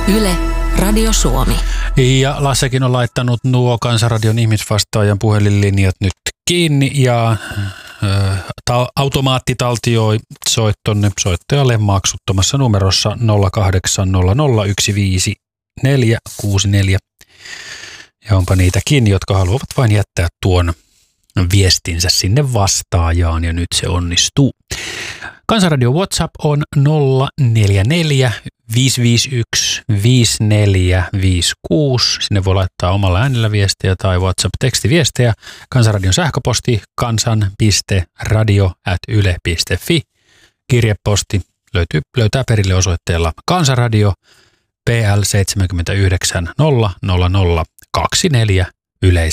Yle, Radio Suomi. Ja Lassekin on laittanut nuo Kansanradion ihmisvastaajan puhelinlinjat nyt kiinni ja automaatti taltioi soittonne soittajalle maksuttomassa numerossa 0800154464. Ja onpa niitäkin, jotka haluavat vain jättää tuon viestinsä sinne vastaajaan ja nyt se onnistuu. Kansanradio WhatsApp on 044 551 5456. Sinne voi laittaa omalla äänellä viestiä tai WhatsApp-tekstiviestejä. Kansanradion sähköposti kansan.radio@yle.fi. Kirjeposti löytää perille osoitteella Kansanradio PL 79 000 24 Yleis